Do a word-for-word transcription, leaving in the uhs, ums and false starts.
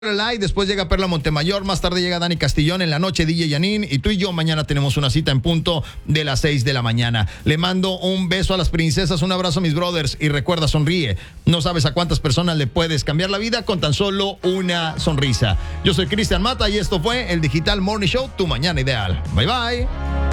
Live, después llega Perla Montemayor, más tarde llega Dani Castillón, en la noche D J Yanin, y tú y yo mañana tenemos una cita en punto de las seis de la mañana. Le mando un beso a las princesas, un abrazo a mis brothers, y recuerda, sonríe. No sabes a cuántas personas le puedes cambiar la vida con tan solo una sonrisa. Yo soy Cristian Mata y esto fue el Digital Morning Show, tu mañana ideal. Bye bye.